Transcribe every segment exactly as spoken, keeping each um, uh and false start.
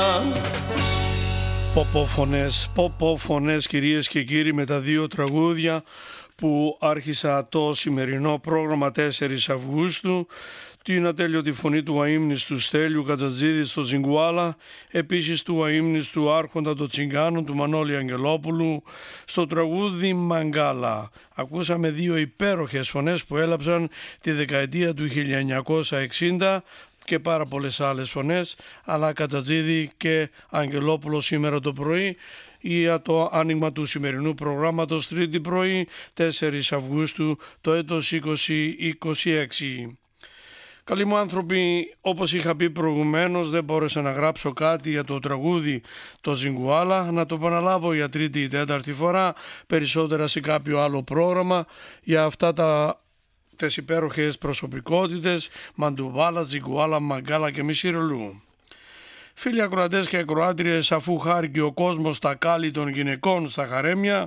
Ποποφωνές, ποποφωνές κυρίες και κύριοι, με τα δύο τραγούδια που άρχισα το σημερινό πρόγραμμα τέσσερις Αυγούστου, την ατέλειωτη φωνή του αείμνηστου Στέλιου Κατζατζίδη στο Ζιγκουάλα, επίσης του αείμνηστου άρχοντα των Τσιγκάνων του Μανώλη Αγγελόπουλου στο τραγούδι Μαγκάλα. Ακούσαμε δύο υπέροχες φωνές που έλαψαν τη δεκαετία του χίλια εννιακόσια εξήντα και πάρα πολλές άλλες φωνές, αλλά Κατζατζίδη και Αγγελόπουλο σήμερα το πρωί για το άνοιγμα του σημερινού προγράμματος Τρίτη πρωί τέσσερις Αυγούστου το έτος είκοσι είκοσι έξι. Καλοί μου άνθρωποι, όπως είχα πει προηγουμένως, δεν μπόρεσα να γράψω κάτι για το τραγούδι το Ζιγκουάλα, να το επαναλάβω για τρίτη ή τέταρτη φορά, περισσότερα σε κάποιο άλλο πρόγραμμα, για αυτά τα τις υπέροχες προσωπικότητες Μαντουβάλα, Ζιγκουάλα, Μαγκάλα και Μισιρολού. Φίλοι ακροατές και ακροάτριες, αφού χάρηκε ο κόσμος τα κάλλη των γυναικών στα χαρέμια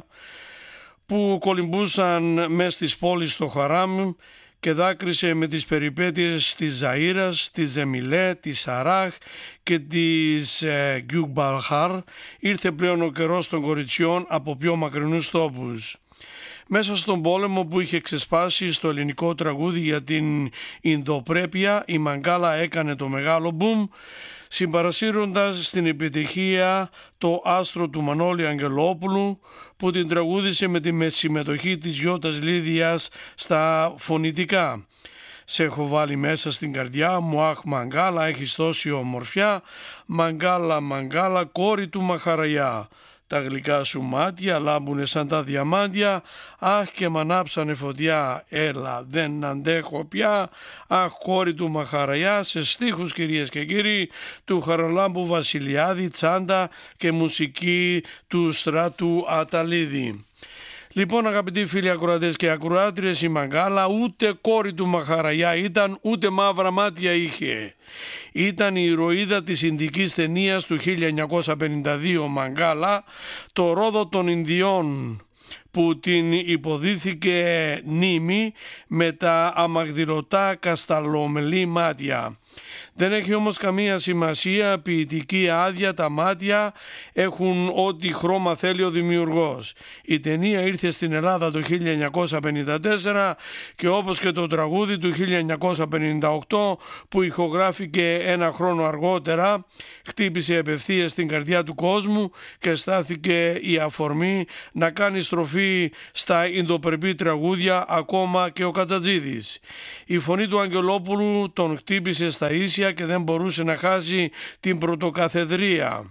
που κολυμπούσαν μες στις πόλεις στο Χαράμ και δάκρυσε με τις περιπέτειες της Ζαΐρας, της Ζεμιλέ, της Σαράχ και της ε, Γκιουμπαλχάρ, ήρθε πλέον ο καιρός των κοριτσιών από πιο μακρινούς τόπους. Μέσα στον πόλεμο που είχε ξεσπάσει στο ελληνικό τραγούδι για την Ινδοπρέπεια, η Μαγκάλα έκανε το μεγάλο μπουμ, συμπαρασύροντας στην επιτυχία το άστρο του Μανώλη Αγγελόπουλου, που την τραγούδισε με τη συμμετοχή της Γιώτας Λίδιας στα φωνητικά. «Σε έχω βάλει μέσα στην καρδιά μου, αχ Μαγκάλα, έχεις τόση ομορφιά, Μαγκάλα, Μαγκάλα, κόρη του Μαχαραγιά. Τα γλυκά σου μάτια λάμπουνε σαν τα διαμάντια, αχ και μ' ανάψανε φωτιά, έλα δεν αντέχω πια, αχ κόρη του Μαχαραγιά», σε στίχους κυρίες και κύριοι του Χαραλάμπου Βασιλιάδη, τσάντα και μουσική του Στράτου Αταλίδη. Λοιπόν, αγαπητοί φίλοι ακροατές και ακροάτριες, η Μαγκάλα ούτε κόρη του Μαχαραγιά ήταν, ούτε μαύρα μάτια είχε. Ήταν η ηρωίδα της Ινδικής ταινίας του χίλια εννιακόσια πενήντα δύο Μαγκάλα, το ρόδο των Ινδιών, που την υποδίθηκε νήμη με τα αμαγδυρωτά κασταλομελή μάτια. Δεν έχει όμως καμία σημασία, ποιητική άδεια, τα μάτια έχουν ό,τι χρώμα θέλει ο δημιουργός. Η ταινία ήρθε στην Ελλάδα το χίλια εννιακόσια πενήντα τέσσερα και όπως και το τραγούδι του χίλια εννιακόσια πενήντα οκτώ που ηχογράφηκε ένα χρόνο αργότερα, χτύπησε απευθείας στην καρδιά του κόσμου και στάθηκε η αφορμή να κάνει στροφή στα Ινδοπρεπή τραγούδια ακόμα και ο Κατζατζίδης. Η φωνή του Αγγελόπουλου τον χτύπησε στα ίσια και δεν μπορούσε να χάσει την πρωτοκαθεδρία.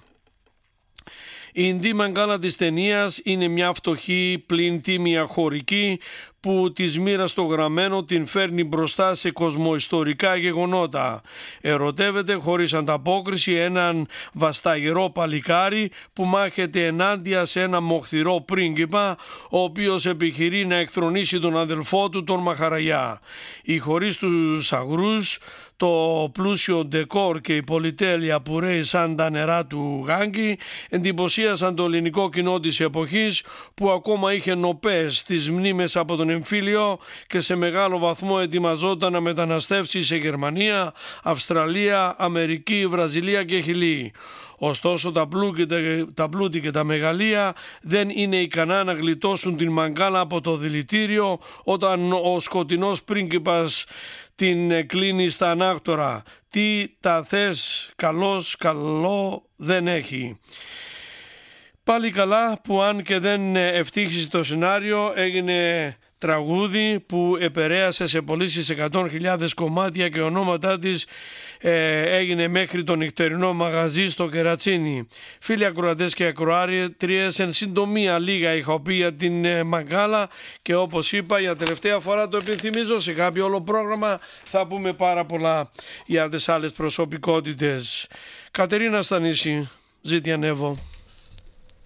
Η Ινδή Μαγκάλα της ταινίας είναι μια φτωχή πλην τίμια χωρική που της μοίρας το γραμμένο την φέρνει μπροστά σε κοσμοϊστορικά γεγονότα. Ερωτεύεται χωρίς ανταπόκριση έναν βασταγερό παλικάρι που μάχεται ενάντια σε ένα μοχθηρό πρίγκιπα, ο οποίος επιχειρεί να εκθρονήσει τον αδελφό του τον Μαχαραγιά. Οι χωρίς τους αγρούς, το πλούσιο ντεκόρ και η πολυτέλεια που ρέει σαν τα νερά του Γάγκη εντυπωσίασαν το ελληνικό κοινό της εποχής, που ακόμα είχε νοπές στις μνήμες από τον εμφύλιο και σε μεγάλο βαθμό ετοιμαζόταν να μεταναστεύσει σε Γερμανία, Αυστραλία, Αμερική, Βραζιλία και Χιλή. Ωστόσο τα πλούτη, τα πλούτη και τα μεγαλεία δεν είναι ικανά να γλιτώσουν την Μαγκάλα από το δηλητήριο όταν ο σκοτεινός πρίγκιπας την κλείνει στα ανάκτορα. Τι τα θες, καλός καλό δεν έχει. Πάλι καλά που αν και δεν ευτύχησε το σενάριο, έγινε τραγούδι που επηρέασε σε πωλήσεις εκατό χιλιάδες κομμάτια και ονόματά της ε, έγινε μέχρι το νυχτερινό μαγαζί στο Κερατσίνι. Φίλοι ακροατές και ακροάτριες, εν συντομία λίγα είχα πει για την ε, Μαγκάλα και όπως είπα για τελευταία φορά το επιθυμίζω, σε κάποιο όλο πρόγραμμα θα πούμε πάρα πολλά για τις άλλες προσωπικότητες. Κατερίνα Στανίση, ζήτη ανέβω.